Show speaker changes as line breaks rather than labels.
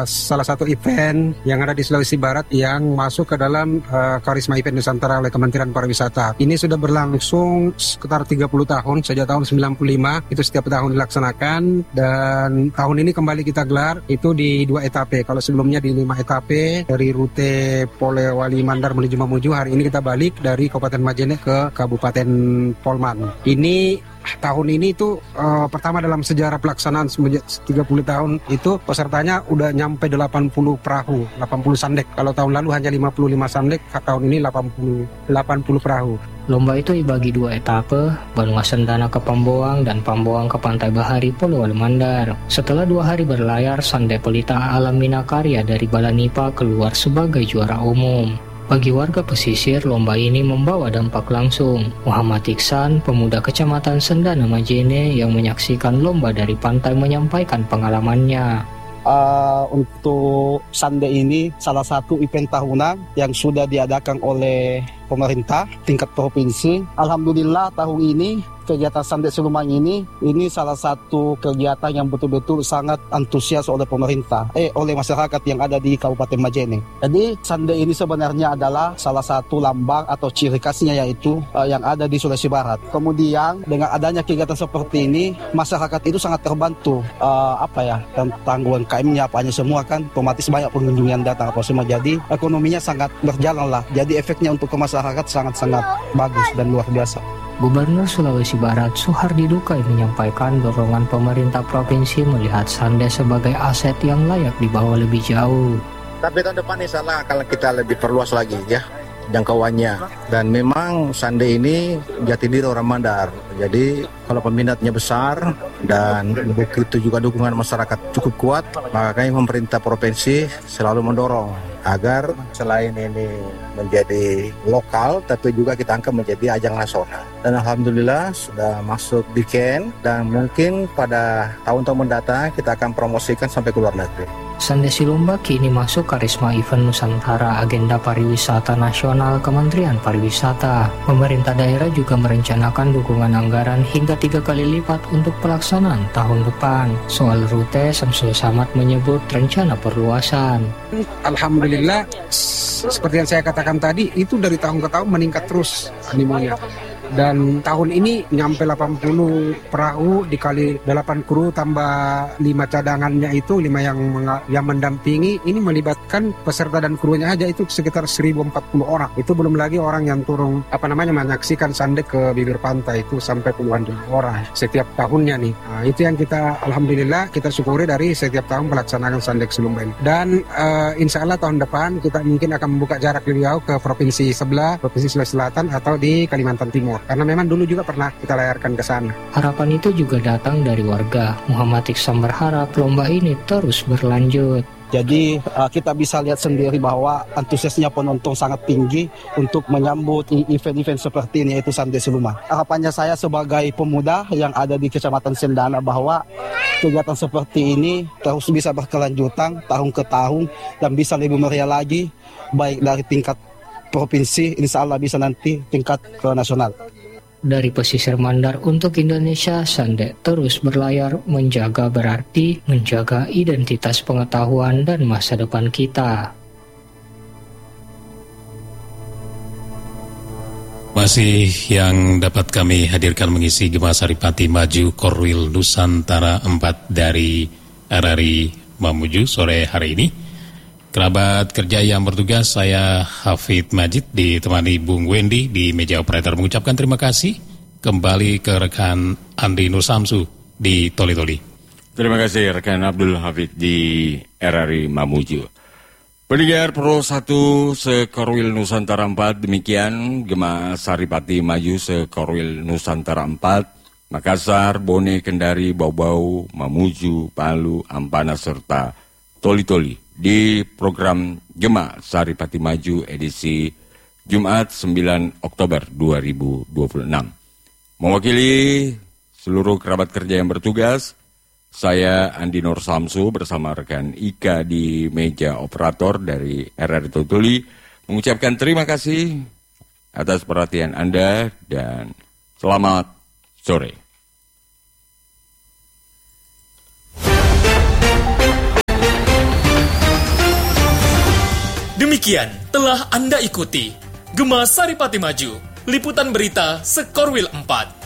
salah satu event yang ada di Sulawesi Barat yang masuk ke dalam Karisma Event Nusantara oleh Kementerian Pariwisata. Ini sudah berlangsung sekitar 30 tahun, sejak tahun 95 itu setiap tahun dilaksanakan, dan tahun ini kembali kita gelar itu di 2 etape. Kalau sebelumnya di 5 etape dari rute Polewali Mandar menuju Mamuju, hari ini kita balik dari Kabupaten Majene ke Kabupaten Polman. Ini tahun ini itu pertama dalam sejarah pelaksanaan semenjak 30 tahun itu pesertanya udah nyampe 80 perahu, 80 sandek. Kalau tahun lalu hanya 55 sandek, tahun ini 80 perahu.
Lomba itu dibagi 2 etape, Banua Sendana ke Pamboang dan Pamboang ke Pantai Bahari Polewali Mandar. Setelah 2 hari berlayar, Sande Pelita Alam Minakarya dari Balanipa keluar sebagai juara umum. Bagi warga pesisir, lomba ini membawa dampak langsung. Muhammad Iksan, pemuda Kecamatan Sendana Majene yang menyaksikan lomba dari pantai, menyampaikan pengalamannya.
Untuk Sande ini salah satu event tahunan yang sudah diadakan oleh pemerintah tingkat provinsi. Alhamdulillah tahun ini kegiatan Sande Siluman ini salah satu kegiatan yang betul-betul sangat antusias oleh pemerintah, oleh masyarakat yang ada di Kabupaten Majene. Jadi Sande ini sebenarnya adalah salah satu lambang atau ciri khasnya, yaitu yang ada di Sulawesi Barat. Kemudian dengan adanya kegiatan seperti ini, masyarakat itu sangat terbantu tentang UMKM-nya apanya semua kan, otomatis banyak pengunjung yang datang apa semua. Jadi ekonominya sangat berjalan lah. Jadi efeknya untuk ke masyarakat sangat-sangat bagus dan luar biasa.
Gubernur Sulawesi Barat Suhardi Dukai menyampaikan dorongan pemerintah provinsi melihat Sande sebagai aset yang layak dibawa lebih jauh.
Tapi tahun depan insya Allah kalau kita lebih perluas lagi ya jangkauannya. Dan memang Sande ini jati diri orang Mandar. Jadi kalau peminatnya besar dan begitu juga dukungan masyarakat cukup kuat, makanya pemerintah provinsi selalu mendorong agar selain ini menjadi lokal, tapi juga kita angkat menjadi ajang nasional. Dan alhamdulillah sudah masuk di Ken, dan mungkin pada tahun-tahun mendatang kita akan promosikan sampai ke luar negeri.
Sande Silumba kini masuk Karisma Event Nusantara Agenda Pariwisata Nasional Kementerian Pariwisata. Pemerintah daerah juga merencanakan dukungan anggaran hingga 3 kali lipat untuk pelaksanaan tahun depan. Soal rute, Samsul Samad menyebut rencana perluasan.
Alhamdulillah, seperti yang saya katakan tadi, itu dari tahun ke tahun meningkat terus animonya. Dan tahun ini nyampe 80 perahu dikali 8 kru tambah 5 cadangannya itu 5 yang mendampingi, ini melibatkan peserta dan krunya aja itu sekitar 1040 orang. Itu belum lagi orang yang turun menyaksikan Sande ke bibir pantai, itu sampai puluhan ribu orang setiap tahunnya nih. Nah, itu yang kita alhamdulillah kita syukuri dari setiap tahun pelaksanaan Sande Silumba ini. Dan insya Allah tahun depan kita mungkin akan membuka jarak lebih jauh ke provinsi sebelah, Provinsi Sulawesi Selatan atau di Kalimantan Timur. Karena memang dulu juga pernah kita layarkan ke sana.
Harapan itu juga datang dari warga. Muhammad Iksan berharap lomba ini terus berlanjut.
Jadi kita bisa lihat sendiri bahwa antusiasnya penonton sangat tinggi untuk menyambut event-event seperti ini, yaitu Sande Silumba. Harapannya saya sebagai pemuda yang ada di Kecamatan Sendana bahwa kegiatan seperti ini terus bisa berkelanjutan tahun ke tahun dan bisa lebih meriah lagi, baik dari tingkat provinsi, insya Allah bisa nanti tingkat ke nasional.
Dari pesisir Mandar untuk Indonesia, Sande terus berlayar, menjaga berarti menjaga identitas pengetahuan dan masa depan kita.
Masih yang dapat kami hadirkan mengisi Gema Saripati Maju Korwil Nusantara 4 dari RRI Mamuju sore hari ini. Kerabat kerja yang bertugas, saya Hafid Majid ditemani Bung Wendy di meja operator mengucapkan terima kasih. Kembali ke rekan Andi Nur Samsu di Toli-Toli.
Terima kasih rekan Abdul Hafid di RRI Mamuju. Pendengar Pro 1 Sekorwil Nusantara 4, demikian Gema Saripati Maju Sekorwil Nusantara 4, Makassar, Bone, Kendari, Bau-Bau, Mamuju, Palu, Ampana, serta Toli-Toli di program Gema Saripati Maju edisi Jumat 9 Oktober 2026. Mewakili seluruh kerabat kerja yang bertugas, saya Andi Nur Samsu bersama rekan Ika di meja operator dari RRI Toli mengucapkan terima kasih atas perhatian Anda dan selamat sore.
Demikian telah Anda ikuti Gema Saripati Maju, liputan berita Sekorwil 4.